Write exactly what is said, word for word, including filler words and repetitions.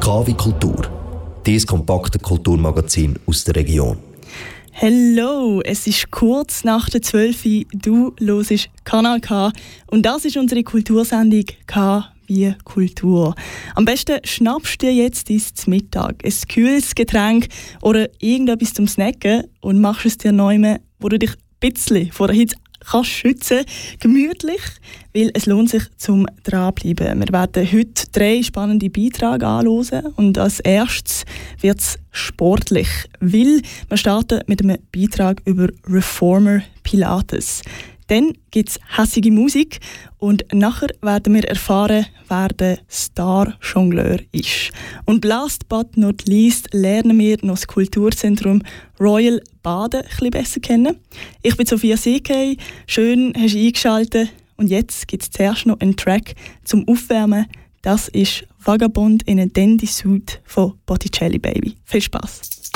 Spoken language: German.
K wie Kultur, dieses kompakte Kulturmagazin aus der Region. Hallo, es ist kurz nach der zwölf Uhr, du hörst Kanal K und das ist unsere Kultursendung K wie Kultur. Am besten schnappst du dir jetzt dein Mittag, ein kühles Getränk oder irgendetwas zum Snacken und machst es dir neu, wo du dich ein bisschen vor der Hitze kannst schützen, gemütlich, weil es lohnt sich zum dranbleiben. Wir werden heute drei spannende Beiträge anschauen und als erstes wird es sportlich, weil wir starten mit einem Beitrag über Reformer Pilates. Dann gibt es hässige Musik und nachher werden wir erfahren, wer der Star-Jongleur ist. Und last but not least lernen wir noch das Kulturzentrum Royal Baden ein bisschen besser kennen. Ich bin Sophia Sekei, schön hast du eingeschaltet und jetzt gibt es zuerst noch einen Track zum Aufwärmen. Das ist Vagabond in a Dandy Suit von Botticelli Baby. Viel Spass!